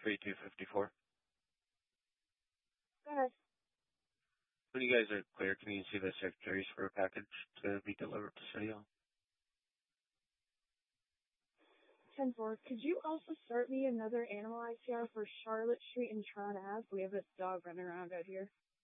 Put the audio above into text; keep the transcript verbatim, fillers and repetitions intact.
three two five four. Go ahead. When you guys are clear, can you see the secretaries for a package to be delivered to City Hall? ten four. Could you also start me another animal I C R for Charlotte Street and Tron Ave? We have a dog running around out here.